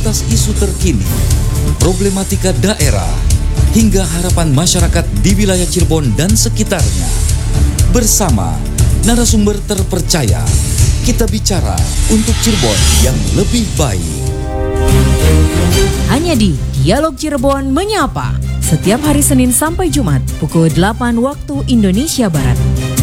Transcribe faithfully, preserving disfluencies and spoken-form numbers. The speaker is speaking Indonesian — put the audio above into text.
atas isu terkini, problematika daerah, hingga harapan masyarakat di wilayah Cirebon dan sekitarnya. Bersama narasumber terpercaya, kita bicara untuk Cirebon yang lebih baik. Hanya di Dialog Cirebon Menyapa, setiap hari Senin sampai Jumat pukul delapan waktu Indonesia Barat.